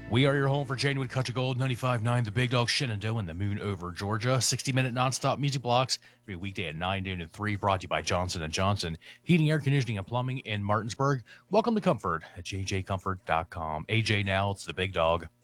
We are your home for Genuine Country Gold 95.9, the Big Dog Shenandoah, and the Moon over Georgia. 60-minute nonstop music blocks every weekday at 9, noon, and 3, brought to you by Johnson & Johnson, heating, air conditioning, and plumbing in Martinsburg. Welcome to Comfort at jjcomfort.com. AJ now, it's the Big Dog.